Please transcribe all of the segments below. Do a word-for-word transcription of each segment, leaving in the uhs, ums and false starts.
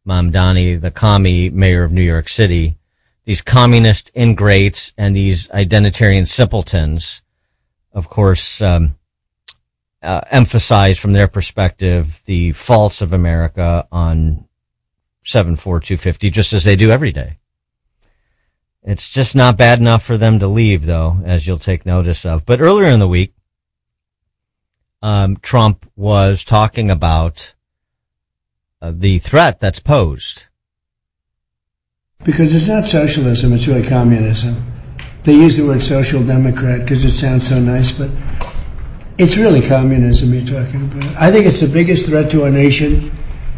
Mamdani, the commie mayor of New York City, these communist ingrates and these identitarian simpletons, of course, um, uh, emphasize from their perspective the faults of America on seven four two fifty, just as they do every day. It's just not bad enough for them to leave, though, as you'll take notice of. But earlier in the week, um, Trump was talking about uh, the threat that's posed. Because it's not socialism, it's really communism. They use the word social democrat because it sounds so nice, but it's really communism you're talking about. I think it's the biggest threat to our nation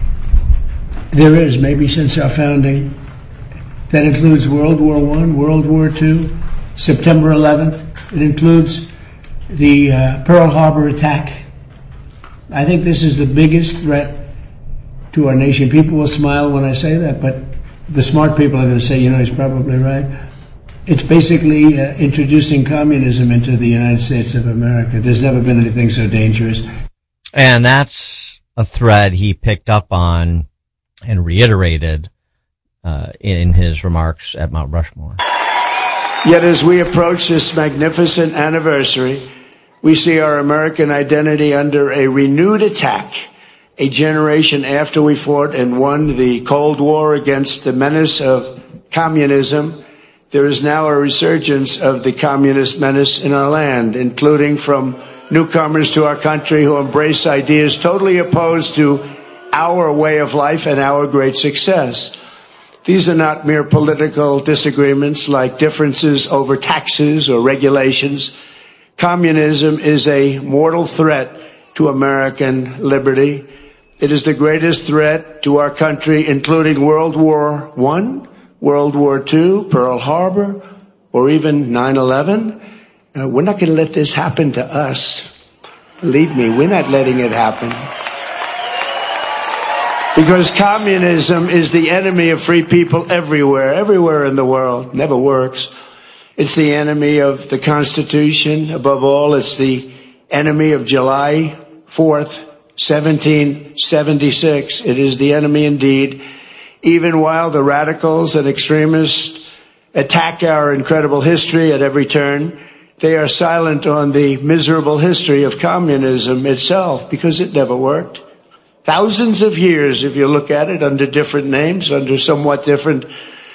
there is, maybe since our founding. That includes World War One, World War Two, September eleventh. It includes the uh, Pearl Harbor attack. I think this is the biggest threat to our nation. People will smile when I say that, but the smart people are going to say, you know, he's probably right. It's basically uh, introducing communism into the United States of America. There's never been anything so dangerous. And that's a thread he picked up on and reiterated Uh, in his remarks at Mount Rushmore. Yet as we approach this magnificent anniversary, we see our American identity under a renewed attack. A generation after we fought and won the Cold War against the menace of communism, there is now a resurgence of the communist menace in our land, including from newcomers to our country who embrace ideas totally opposed to our way of life and our great success. These are not mere political disagreements like differences over taxes or regulations. Communism is a mortal threat to American liberty. It is the greatest threat to our country, including World War One, World War Two, Pearl Harbor, or even nine eleven. Uh, we're not going to let this happen to us. Believe me, we're not letting it happen. Because communism is the enemy of free people everywhere, everywhere in the world. Never works. It's the enemy of the Constitution. Above all, it's the enemy of July fourth, seventeen seventy-six. It is the enemy indeed. Even while the radicals and extremists attack our incredible history at every turn, they are silent on the miserable history of communism itself, because it never worked. Thousands of years, if you look at it, under different names, under somewhat different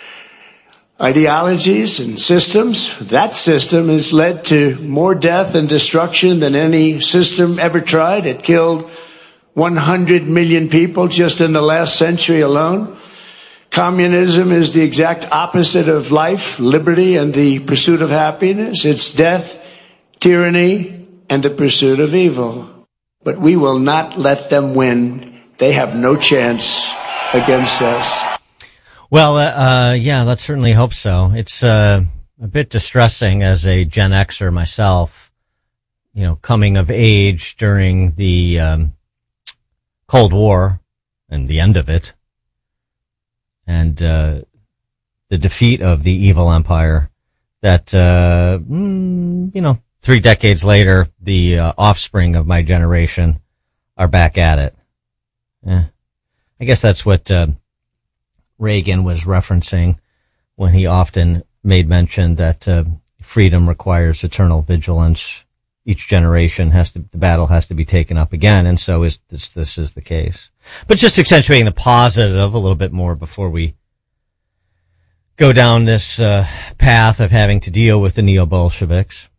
ideologies and systems. That system has led to more death and destruction than any system ever tried. It killed one hundred million people just in the last century alone. Communism is the exact opposite of life, liberty, and the pursuit of happiness. It's death, tyranny, and the pursuit of evil. But we will not let them win. They have no chance against us. Well, uh, uh yeah, let's certainly hope so. It's uh, a bit distressing as a Gen Xer myself, you know, coming of age during the um, Cold War and the end of it, and uh, the defeat of the evil empire that, uh, mm, you know, three decades later, the uh, offspring of my generation are back at it. Yeah. I guess that's what uh, Reagan was referencing when he often made mention that uh, freedom requires eternal vigilance. Each generation has to, the battle has to be taken up again, and so is this, this is the case. But just accentuating the positive a little bit more before we go down this uh, path of having to deal with the neo-Bolsheviks.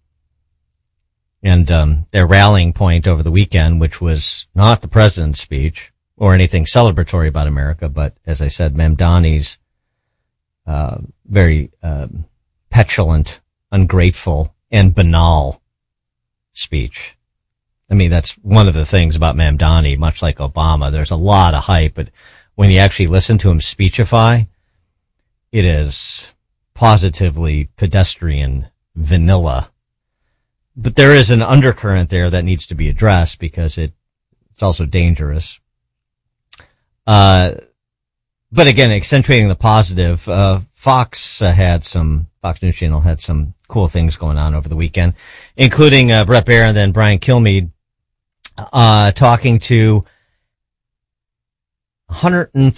And um, their rallying point over the weekend, which was not the president's speech or anything celebratory about America, but, as I said, Mamdani's uh, very um, petulant, ungrateful, and banal speech. I mean, that's one of the things about Mamdani, much like Obama. There's a lot of hype, but when you actually listen to him speechify, it is positively pedestrian, vanilla. But there is an undercurrent there that needs to be addressed because it, it's also dangerous. Uh, but again, accentuating the positive, uh, Fox uh, had some, Fox News Channel had some cool things going on over the weekend, including uh, Bret Baier and then Brian Kilmeade uh, talking to one hundred